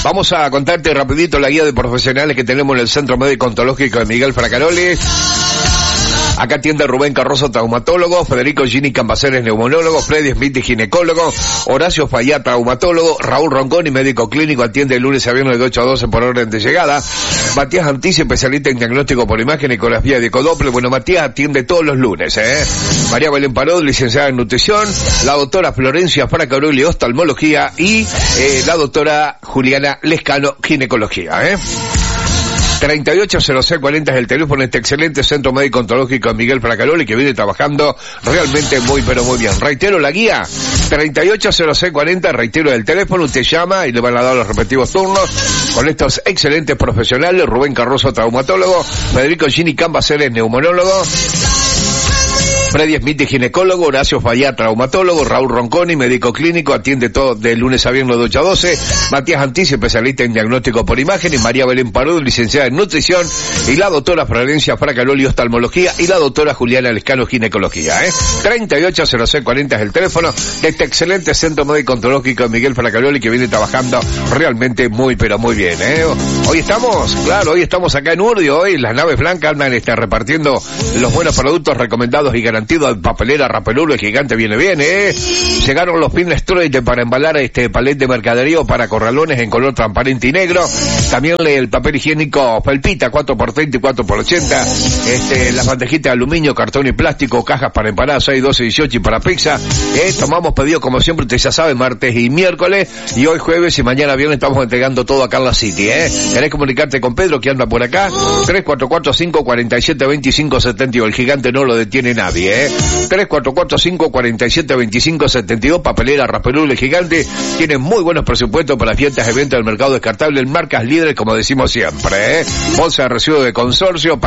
Vamos a contarte rapidito la guía de profesionales que tenemos en el Centro Médico Ontológico de Miguel Fracaroli. Acá atiende Rubén Carrozo, traumatólogo, Federico Gini Cambaceres, neumonólogo, Freddy Smith, ginecólogo, Horacio Fayá, traumatólogo, Raúl Ronconi, médico clínico, atiende de lunes a viernes de 8 a 12 por orden de llegada. Matías Antici, especialista en diagnóstico por imagen, ecografía de ecodoppler. Bueno, Matías atiende todos los lunes, María Belén Parod, licenciada en nutrición, la doctora Florencia Fracaroli, oftalmología, y la doctora Juliana Lescano, ginecología, 380640 es el teléfono de este excelente Centro Médico Ontológico de Miguel Fracaroli, que viene trabajando realmente muy pero muy bien. Reitero la guía, 380640, reitero el teléfono, usted llama y le van a dar los respectivos turnos con estos excelentes profesionales: Rubén Carrozo, traumatólogo, Federico Gini Cambaceres, neumonólogo, Freddy Smith, ginecólogo, Horacio Fayá, traumatólogo, Raúl Ronconi, médico clínico, atiende todo de lunes a viernes de 8 a 12, Matías Antici, especialista en diagnóstico por imagen, y María Belén Parud, licenciada en nutrición, y la doctora Florencia Fracaroli, oftalmología, y la doctora Juliana Lescano, ginecología, 380640 es el teléfono de este excelente Centro Médico Ontológico de Miguel Fracaroli, que viene trabajando realmente muy pero muy bien, Hoy estamos acá en Urdio, hoy las naves blancas andan repartiendo los buenos productos recomendados y garantizados. Papelera, Rapeluro, el gigante viene bien, Llegaron los pin straight para embalar este palet de mercadería para corralones en color transparente y negro. También el papel higiénico Felpita, 4x30 y 4x80. Las bandejitas de aluminio, cartón y plástico, cajas para empanadas, 6, 12, 18 y para pizza. Tomamos pedidos como siempre, usted ya sabe, martes y miércoles. Y hoy jueves y mañana viernes estamos entregando todo acá en la City, ¿Querés comunicarte con Pedro, que anda por acá? 3445-472572. El gigante no lo detiene nadie, 3445-472572. Papelera, Rapelul, el gigante tiene muy buenos presupuestos para fiestas, eventos del mercado descartable en marcas líderes, como decimos siempre, Bolsa de residuos de consorcio.